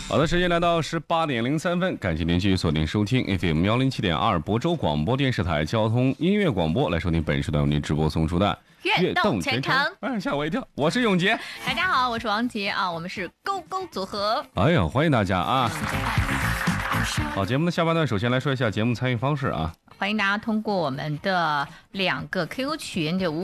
好的，时间来到18:03，感谢您继续锁定收听 FM 107.2亳州广播电视台交通音乐广播，来收听本时段为您直播送出的悦动全程。 吓我一跳，我是永杰。 大家好，我是王杰啊，我们是勾勾组合。 哎呀，欢迎大家啊！好，节目的下半段，首先来说一下节目参与方式啊。 欢迎大家通过我们的2个 QQ 群，这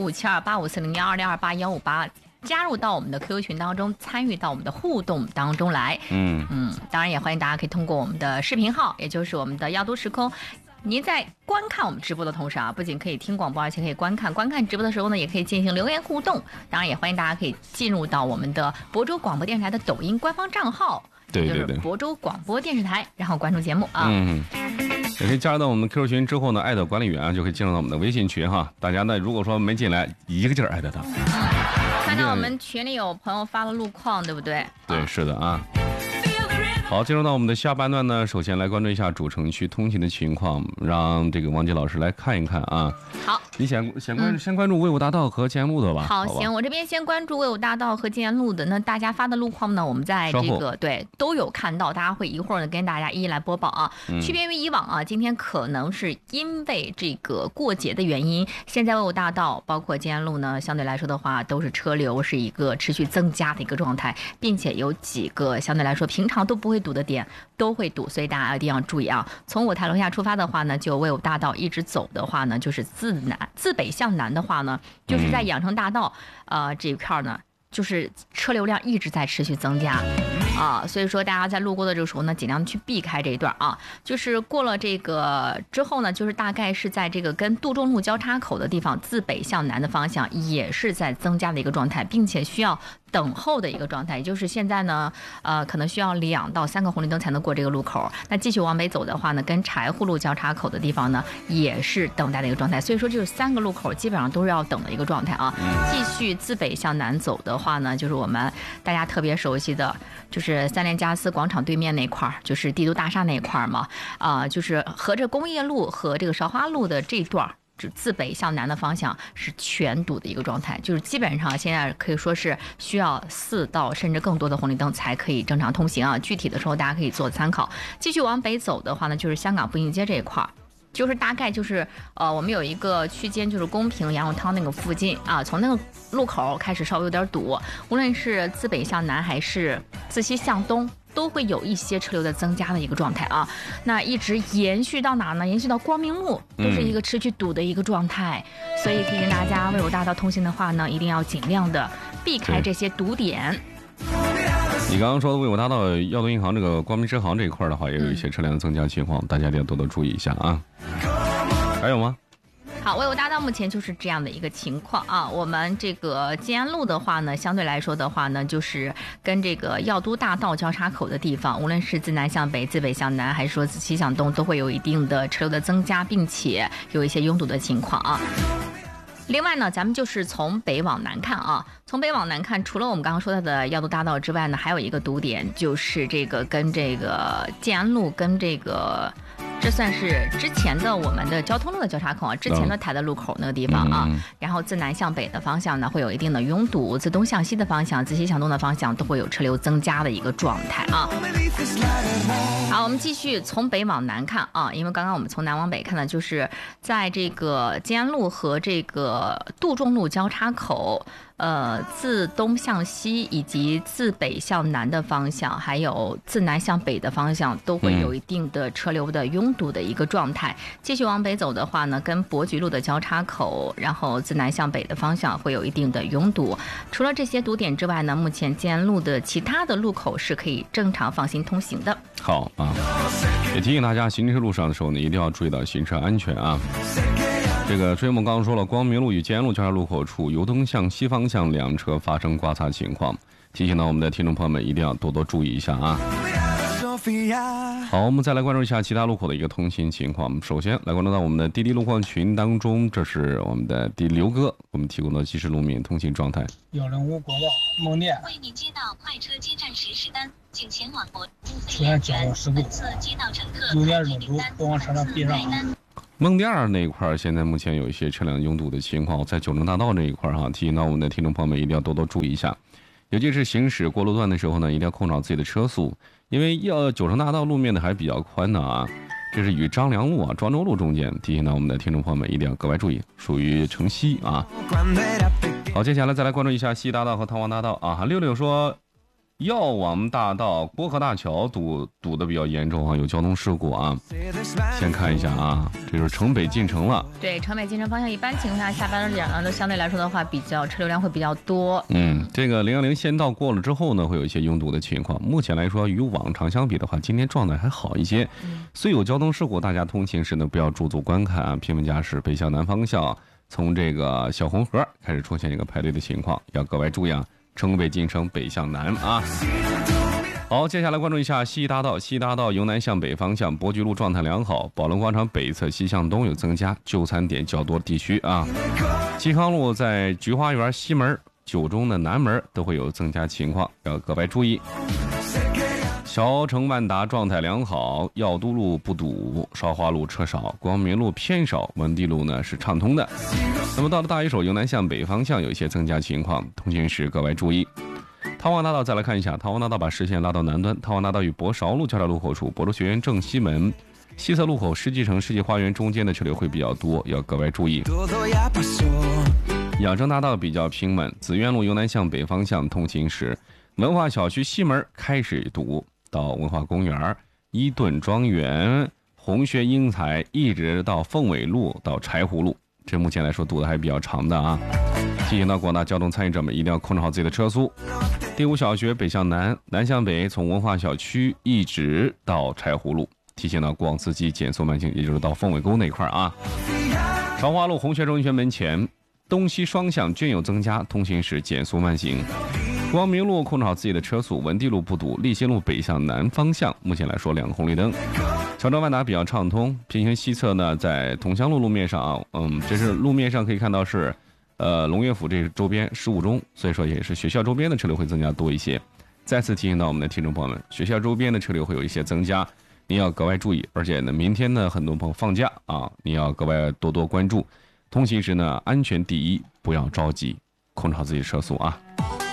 5572854012281588。加入到我们的 QQ 群当中，参与到我们的互动当中来。当然也欢迎大家可以通过我们的视频号，也就是我们的耀都时空。您在观看我们直播的同时啊，不仅可以听广播，而且可以观看直播的时候呢，也可以进行留言互动。当然也欢迎大家可以进入到我们的亳州广播电视台的抖音官方账号， 对， 就是亳州广播电视台，然后关注节目啊。 也可以加入到我们的 QQ 群之后呢，艾特管理员就可以进入到我们的微信群哈。大家呢，如果说没进来，一个劲儿艾特他。 看到我们群里有朋友发了路况，对不对？ 对，是的啊。好，进入到我们的下半段呢，首先来关注一下主城区通行的情况，让这个王杰老师来看一看啊。 好， 你先关注魏武大道和建安路的吧。 好，行，我这边先关注魏武大道和建安路的。那大家发的路况呢，我们在这个都有看到，大家会一会儿呢跟大家一一来播报啊。区别于以往啊，今天可能是因为这个过节的原因，现在魏武大道包括建安路呢，相对来说的话都是车流是一个持续增加的一个状态，并且有几个相对来说平常都不会堵的点都会堵，所以大家一定要注意啊。从五台楼下出发的话呢，就魏武大道一直走的话呢，就是自北向南的话呢，就是在养成大道这一片呢，就是车流量一直在持续增加啊，所以说大家在路过的这个时候呢，尽量去避开这一段啊。就是过了这个之后呢，就是大概是在这个跟杜仲路交叉口的地方，自北向南的方向也是在增加的一个状态，并且需要等候的一个状态，也就是现在呢，可能需要2到3个红绿灯才能过这个路口。那继续往北走的话呢，跟柴户路交叉口的地方呢，也是等待的一个状态。所以说，就是3个路口基本上都是要等的一个状态啊。继续自北向南走的话呢，就是我们大家特别熟悉的，就是三联加斯广场对面那块儿，就是帝都大厦那块儿嘛，就是合着工业路和这个韶华路的这段。就自北向南的方向是全堵的一个状态，就是基本上现在可以说是需要4到甚至更多的红绿灯才可以正常通行啊。具体的时候大家可以做参考。继续往北走的话呢，就是香港步行街这一块儿，就是大概就是我们有一个区间，就是公平杨永汤那个附近啊，从那个路口开始稍微有点堵，无论是自北向南还是自西向东，都会有一些车流的增加的一个状态啊。那一直延续到哪呢？延续到光明路，都是一个持续堵的一个状态。所以提醒大家，魏武大道通行的话呢，一定要尽量的避开这些堵点。 你刚刚说的魏武大道耀东银行这个光明支行这一块的话，也有一些车辆的增加情况，大家一定要多多注意一下啊。还有吗？ 好，魏武大道目前就是这样的一个情况啊。我们这个建安路的话呢，相对来说的话呢，就是跟这个耀都大道交叉口的地方，无论是自南向北、自北向南，还是说自西向东，都会有一定的车流的增加，并且有一些拥堵的情况啊。另外呢，咱们就是从北往南看啊，从北往南看，除了我们刚刚说到的耀都大道之外呢，还有一个堵点，就是这个跟这个建安路跟这个。这算是之前的我们的交通路的交叉口啊，之前的台的路口那个地方啊，然后自南向北的方向呢会有一定的拥堵，自东向西的方向、自西向东的方向都会有车流增加的一个状态啊。好，我们继续从北往南看啊，因为刚刚我们从南往北看的就是在这个建安路和这个杜仲路交叉口。自东向西以及自北向南的方向，还有自南向北的方向，都会有一定的车流的拥堵的一个状态。继续往北走的话呢，跟伯菊路的交叉口，然后自南向北的方向会有一定的拥堵。除了这些堵点之外呢，目前建安路的其他的路口是可以正常放心通行的。 好啊，也提醒大家，行车路上的时候呢，一定要注意到行车安全啊。这个追梦刚刚说了，光明路与建安路交叉路口处由东向西方向2车发生刮擦情况，提醒到我们的听众朋友们一定要多多注意一下啊。好，我们再来关注一下其他路口的一个通行情况。首先来关注到我们的滴滴路况群当中，这是我们的刘哥我们提供的即时路面通行状态。 105国道孟店为您接到快车接站实时单，请前往博出现交通事故，9点入堵，不往车上闭上。 孟店那一块现在目前有一些车辆拥堵的情况，在九龙大道这一块提醒到我们的听众朋友们一定要多多注意一下。 尤其是行驶过路段的时候呢，一定要控制好自己的车速，因为九城大道路面呢还比较宽的啊。这是与张良路啊、庄周路中间，提醒到我们的听众朋友们一定要格外注意，属于城西啊。好，接下来再来关注一下西大道和唐王大道啊。六六说，药王大道、郭河大桥堵得比较严重啊，有交通事故啊。先看一下啊，这就是城北进城了。 对，城北进城方向一般情况下下班点呢，都相对来说的话车流量会比较多。 这个010县道过了之后呢，会有一些拥堵的情况。目前来说，与往常相比的话，今天状态还好一些。虽有交通事故，大家通行时呢不要驻足观看啊，平稳驾驶。北向南方向，从这个小红河开始出现一个排队的情况，要格外注意啊。城北进城北向南啊。好，接下来关注一下西大道。西大道由南向北方向，伯菊路状态良好，宝龙广场北侧西向东有增加，就餐点较多地区啊。嵇康路在菊花园西门、九中的南门都会有增加情况，要格外注意。小城万达状态良好，药都路不堵，韶华路车少，光明路偏少，文地路呢是畅通的。那么到了大一手由南向北方向有一些增加情况，通行时格外注意。唐王大道再来看一下，唐王大道把视线拉到南端，唐王大道与博韶路交叉路口处，博州学院正西门西侧路口世纪城世纪花园中间的车流会比较多，要格外注意。养生大道比较平稳，紫苑路由南向北方向通行时，文化小区西门开始堵，到文化公园、伊顿庄园、红穴英才，一直到凤尾路到柴湖路，这目前来说堵得还比较长的啊。提醒到广大交通参与者们一定要控制好自己的车速。第五小学北向南，南向北，从文化小区一直到柴湖路，提醒到过往司机减速慢行，也就是到凤尾沟那块啊。韶华路红穴中学门前，东西双向均有增加，通行时减速慢行。光明路控制好自己的车速，文地路不堵，立新路北向南方向目前来说2个红绿灯。小庄万达比较畅通，平行西侧呢在桐乡路路面上啊，这是路面上可以看到是龙岳府这个周边15中，所以说也是学校周边的车流会增加多一些。再次提醒到我们的听众朋友们，学校周边的车流会有一些增加，你要格外注意。而且呢，明天呢很多朋友放假啊，你要格外多多关注。通行时呢，安全第一，不要着急，控制好自己的车速啊。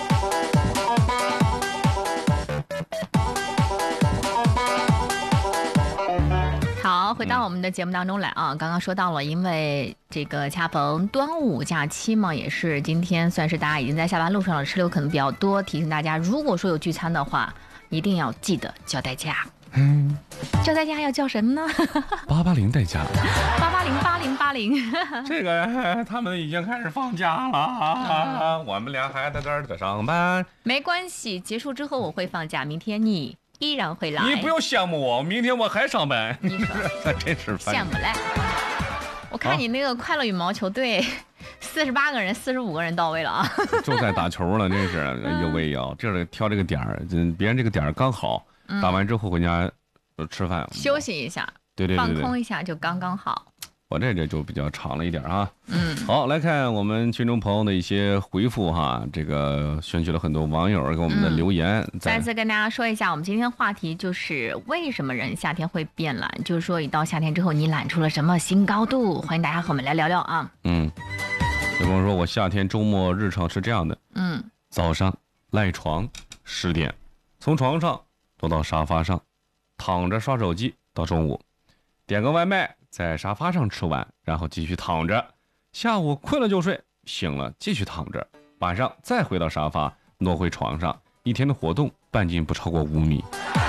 好，回到我们的节目当中来啊，刚刚说到了，因为这个恰逢端午假期嘛，也是今天算是大家已经在下班路上了，车流可能比较多，提醒大家，如果说有聚餐的话，一定要记得叫代驾。叫代驾要叫什么呢 880代驾 8808080。 这个他们已经开始放假了，我们俩还在这儿上班。 没关系，结束之后我会放假，明天你依然会来。 你不用羡慕我，明天我还上班。 你说真是羡慕嘞！我看你那个快乐羽毛球队48个人45个人到位了啊， 就在打球了，真是哎呦喂呀！这是挑这个点儿，别人这个点儿刚好，打完之后回家吃饭休息一下， 对， 放空一下就刚刚好。 我这就比较长了一点啊。好，来看我们群众朋友的一些回复哈，这个选取了很多网友给我们的留言。 再次跟大家说一下，我们今天话题就是为什么人夏天会变懒，就是说一到夏天之后你懒出了什么新高度，欢迎大家和我们来聊聊啊。 有朋友说我夏天周末日程是这样的，早上赖床10点，从床上坐到沙发上，躺着刷手机到中午，点个外卖在沙发上吃完，然后继续躺着，下午困了就睡，醒了继续躺着，晚上再回到沙发挪回床上，一天的活动半径不超过5米。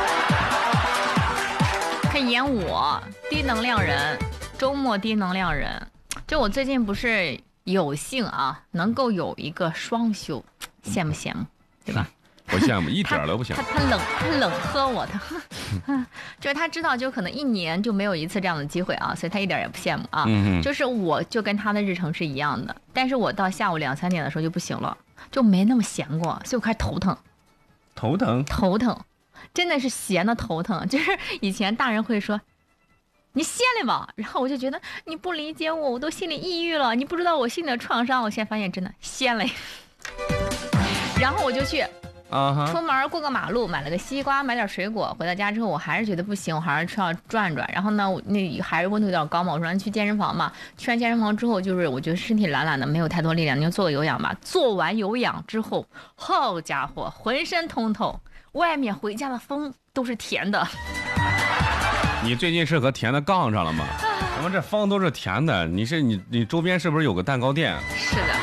看演我低能量人，周末低能量人。就我最近不是有幸啊能够有一个双休，羡慕羡慕，对吧？ 我羡慕，一点都不羡慕。 他冷喝我，就是他知道就可能1年就没有一次这样的机会啊，所以他一点也不羡慕啊。就是我就跟他的日程是一样的，但是我到下午2、3点的时候就不行了，就没那么闲过，所以我开始头疼，真的是闲的头疼。就是以前大人会说你歇了吧，然后我就觉得你不理解我，我都心里抑郁了，你不知道我心里的创伤。我现在发现真的歇了，然后我就去出门过个马路，买了个西瓜，买点水果，回到家之后我还是觉得不行，我还是需要转转。然后呢，那还是温度有点高嘛，我说去健身房嘛。去完健身房之后，就是我觉得身体懒懒的，没有太多力量，你就做个有氧吧。做完有氧之后，好家伙，浑身通透，外面回家的风都是甜的。 你最近是和甜的杠上了吗？咱们这风都是甜的，你周边是不是有个蛋糕店？ 是的。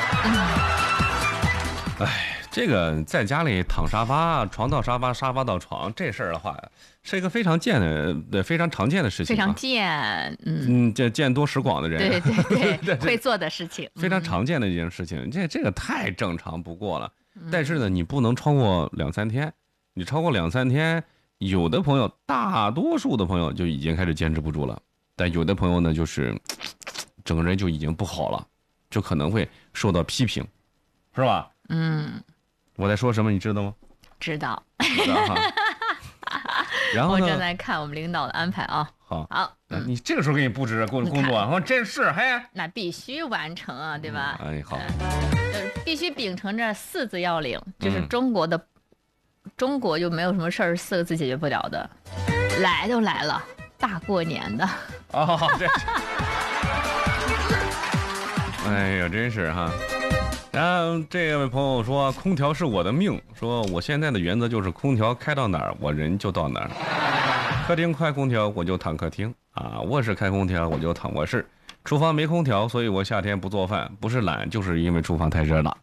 哎，这个在家里躺沙发，床到沙发，沙发到床，这事儿的话，是一个非常常见的事情， 非常见， 这见多识广的人， 对会做的事情， 非常常见的一件事情，这个太正常不过了。但是呢，你不能超过2-3天，你超过2-3天。有的朋友，大多数的朋友就已经开始坚持不住了，但有的朋友呢，就是整个人就已经不好了，就可能会受到批评，是吧？我在说什么，你知道吗？ 知道。 哈。然后呢， 我正在看我们领导的安排啊。 好，你这个时候给你布置工作，我真是那必须完成啊，对吧？ 好， 必须秉承着4字要领，就是中国就没有什么事儿4个字解决不了的，来都来了，大过年的。 这。哎呀，真是哈。然后这位朋友说，空调是我的命，说我现在的原则就是空调开到哪儿，我人就到哪儿。客厅开空调，我就躺客厅卧室开空调，我就躺卧室。厨房没空调，所以我夏天不做饭，不是懒，就是因为厨房太热了。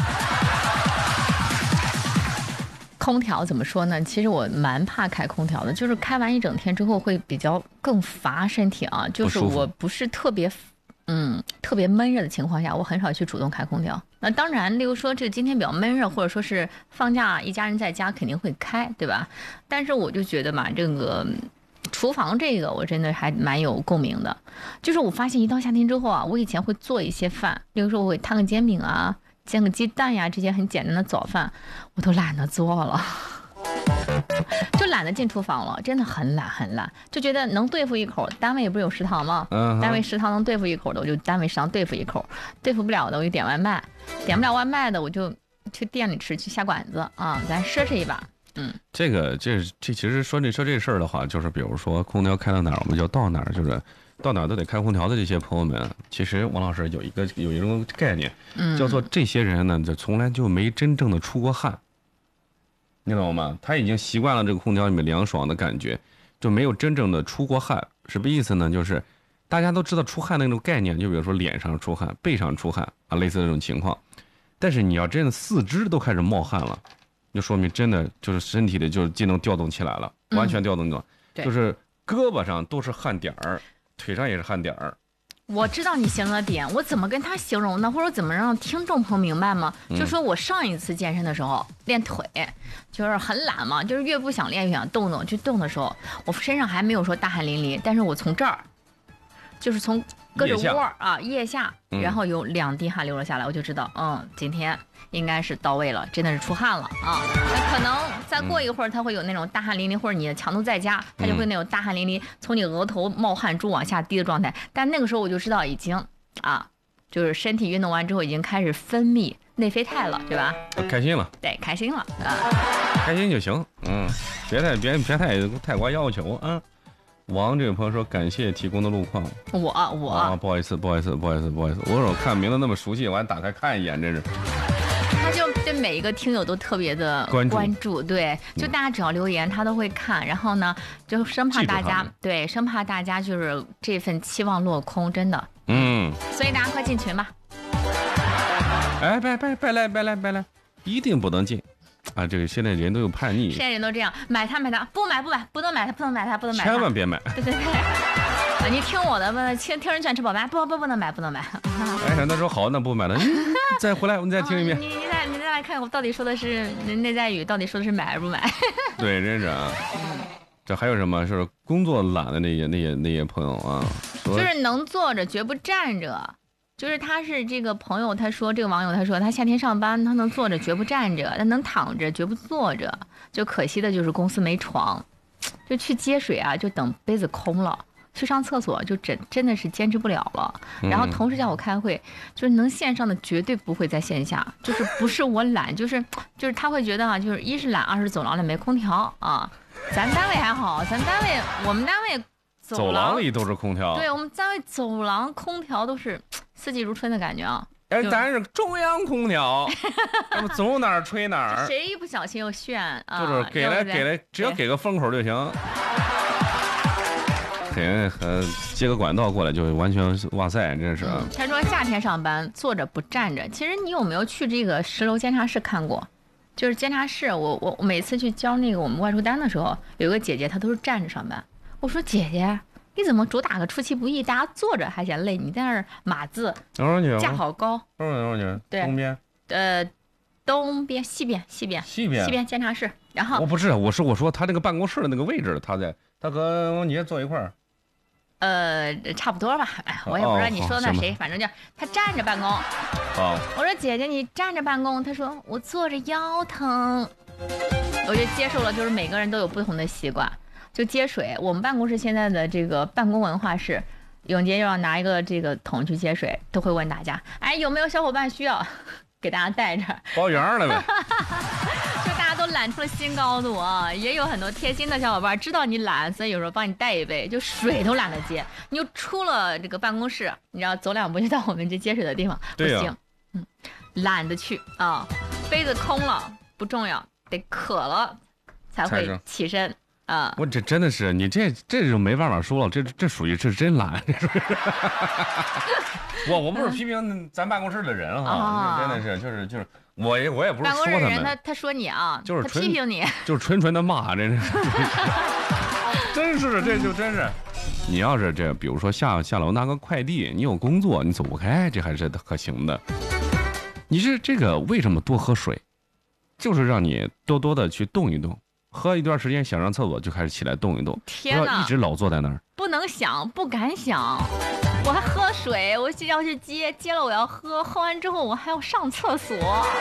空调怎么说呢？其实我蛮怕开空调的，就是开完一整天之后会更乏身体啊。就是我不是特别闷热的情况下，我很少去主动开空调。那当然，例如说这个今天比较闷热，或者说是放假一家人在家肯定会开，对吧？但是我就觉得嘛，这个厨房这个我真的还蛮有共鸣的。就是我发现一到夏天之后啊，我以前会做一些饭，例如说我会摊个煎饼啊，煎个鸡蛋呀，这些很简单的早饭，我都懒得做了，就懒得进厨房了，真的很懒，就觉得能对付一口。单位不是有食堂吗？单位食堂能对付一口的，我就单位食堂对付一口；对付不了的，我就点外卖；点不了外卖的，我就去店里吃，去下馆子啊，咱奢侈一把。 这其实说这事儿的话，就是比如说空调开到哪儿，我们就到哪儿，就是到哪儿都得开空调的这些朋友们，其实王老师有一种概念，叫做这些人呢，就从来就没真正的出过汗，你懂吗？他已经习惯了这个空调里面凉爽的感觉，就没有真正的出过汗。什么意思呢？就是大家都知道出汗的那种概念，就比如说脸上出汗、背上出汗类似这种情况。但是你要真的4肢都开始冒汗了，就说明真的就是身体的就是机能调动起来了，完全调动了，就是胳膊上都是汗点儿，腿上也是汗点儿。 我知道你形容的点，我怎么跟他形容呢？或者怎么让听众朋友明白吗？就说我上一次健身的时候练腿，就是很懒嘛，就是越不想练越想动，去动的时候，我身上还没有说大汗淋漓，但是我从这儿，就是从胳肢窝腋下，然后有2滴汗流了下来，我就知道，今天应该是到位了，真的是出汗了啊。那可能再过一会儿，它会有那种大汗淋漓，或者你的强度再加，它就会那种大汗淋漓，从你额头冒汗珠往下滴的状态。但那个时候我就知道已经就是身体运动完之后已经开始分泌内啡肽了，对吧？ 开心了， 对，开心了开心就行，别太过要求啊。王这位朋友说感谢提供的路况， 我不好意思，我看名字那么熟悉，我还打开看一眼，真是。 他就对每一个听友都特别的关注，对，就大家只要留言他都会看，然后呢，就生怕大家就是这份期望落空，真的，所以大家快进群吧。 哎，别来，一定不能进。这个现在人都有叛逆， 现在人都这样，买它，不能买它， 千万别买。 对，你听我的，听人劝吃饱饭，不能买。 哎，那说好，那不买了，再回来我们再听一遍。 你再来看我到底说的是内在语，到底说的是买还是不买？ 对，真是啊。这还有什么？就是工作懒的那些朋友啊， 就是能坐着绝不站着。就是他是这个朋友，这个网友他说他夏天上班他能坐着绝不站着，他能躺着绝不坐着，就可惜的就是公司没床，就去接水啊，就等杯子空了， 去上厕所就真的是坚持不了了。然后同事叫我开会，就是能线上的绝对不会在线下，就是不是我懒，就是他会觉得啊，就是一是懒，二是走廊里没空调啊。咱单位还好，我们单位走廊里都是空调。 对，我们单位走廊空调都是四季如春的感觉啊。 咱是中央空调，那么走哪儿吹哪儿。 谁一不小心又炫啊？ 就是给了，只要给个风口就行。给人接个管道过来就完全哇塞，真是。 他说夏天上班坐着不站着，其实你有没有去这个10楼监察室看过？就是监察室，我每次去交那个我们外出单的时候，有个姐姐她都是站着上班。我说姐姐，你怎么主打个出其不意？大家坐着还嫌累，你在那儿码字，架好高。 对，东边。 东边、西边监察室。然后不是，我说他这个办公室的那个位置，他和王杰坐一块儿。 差不多吧，我也不知道你说的那谁，反正就他站着办公。我说姐姐你站着办公，他说我坐着腰疼。我就接受了，就是每个人都有不同的习惯。就接水，我们办公室现在的这个办公文化是，永杰要拿一个这个桶去接水，都会问大家，哎，有没有小伙伴需要给大家带着？ 包圆了呗。 就大家都揽出了新高度啊！也有很多贴心的小伙伴知道你懒，所以有时候帮你带一杯，就水都懒得接。你就出了这个办公室，你知道走2步就到我们这接水的地方，不行，懒得去啊。杯子空了不重要，得渴了才会起身。我这真的是你这就没办法说了，这属于是真懒。我不是批评咱办公室的人哈，真的是就是我也不是说他们。办公室人他说你啊， 就是他批评你， 就是纯的骂，真是。真是这就真是。你要是这，比如说下楼拿个快递，你有工作你走不开，这还是可行的。你是这个为什么多喝水，就是让你多的去动一动。喝一段时间想上厕所就开始起来动一动， 天哪， 一直老坐在那儿， 不能想，不敢想。我还喝水，我要去接了我要喝完之后我还要上厕所。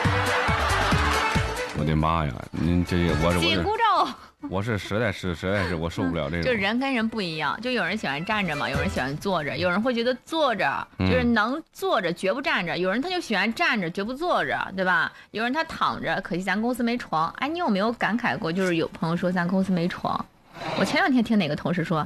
我的妈呀，您这我紧箍咒。 我是实在是我受不了这个。 就人跟人不一样，就有人喜欢站着嘛，有人喜欢坐着，有人会觉得坐着就是能坐着绝不站着，有人他就喜欢站着绝不坐着，对吧？有人他躺着，可惜咱公司没床。哎，你有没有感慨过？就是有朋友说咱公司没床，我前2天听哪个同事说，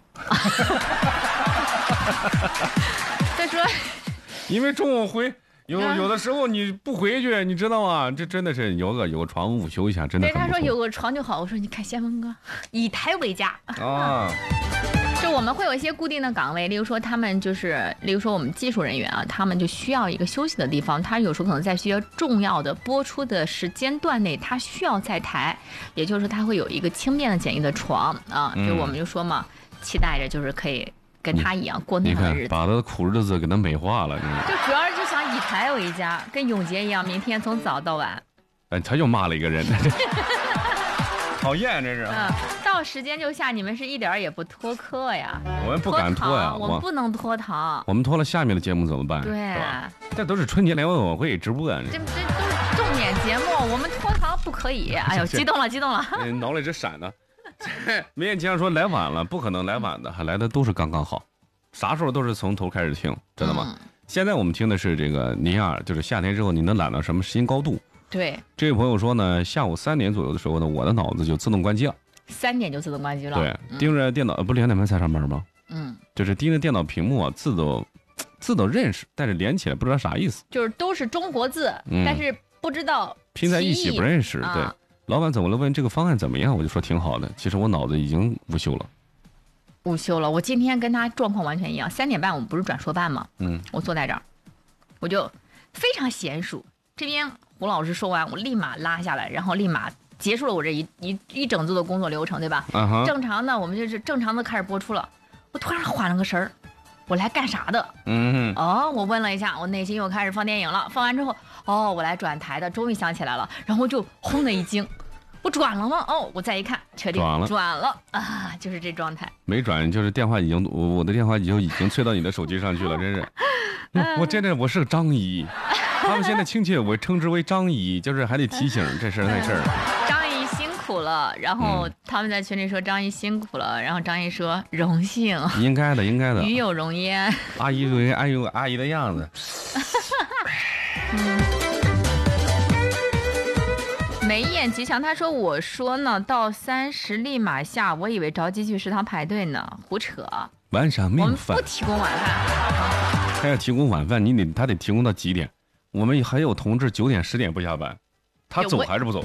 他说， 因为中午有的时候你不回去，你知道吗？这真的是有个床午休一下，真的很不错。 对，他说有个床就好。我说你看先锋哥，以台为家啊。就我们会有一些固定的岗位，例如说我们技术人员啊，他们就需要一个休息的地方。他有时候可能在需要重要的播出的时间段内，他需要在台，也就是说他会有一个轻便的简易的床啊。就我们就说嘛，期待着就是可以跟他一样过那样的日子， 把他的苦日子给他美化了。 就主要就想以台为家，跟永杰一样，明天从早到晚。 他又骂了一个人，讨厌，这是。 到时间就下，你们是一点也不拖课呀？ 我们不敢拖呀， 我们不能拖堂。 我们拖了下面的节目怎么办？ 对， 这都是春节联欢晚会直播， 这都是重点节目，我们拖堂不可以。哎呦，激动了！ 脑里这闪的。明天经常说来晚了，不可能来晚的，还来的都是刚刚好，啥时候都是从头开始听，知道吗？现在我们听的是这个尼亚，就是夏天之后你能懒到什么新高度？ 对， 这位朋友说呢，下午3点左右的时候呢，我的脑子就自动关机了。 3点就自动关机了？ 对，盯着电脑，不2点半才上班吗？就是盯着电脑屏幕啊，字都认识，但是连起来不知道啥意思。 就是都是中国字，但是不知道拼在一起不认识。对，老板怎么了？问这个方案怎么样？我就说挺好的。其实我脑子已经午休了。我今天跟他状况完全一样。3点半我们不是转说办吗？我坐在这儿，我就非常娴熟。这边胡老师说完，我立马拉下来，然后立马结束了我这一整组的工作流程，对吧？正常的我们就是正常的开始播出了。我突然缓了个神儿，我来干啥的？我问了一下，我内心又开始放电影了。放完之后，我来转台的，终于想起来了，然后就轰的一惊。我转了吗？我再一看，确定转了啊，就是这状态。没转，就是电话已经，我的电话已经催到你的手机上去了，真是。我是个张姨，他们现在亲切我称之为张姨，就是还得提醒这事儿那事儿。张姨辛苦苦了。然后他们在群里说张毅辛苦了，然后张毅说荣幸， 应该的，应该的， 与有荣焉。 阿姨对阿姨的样子。 眉眼吉祥，他说我说呢，到30立马下，我以为着急去食堂排队呢，胡扯。 晚上没有饭， 我们不提供晚饭。 他要提供晚饭，他得提供到几点？我们还有同志9点10点不下班，他走还是不走？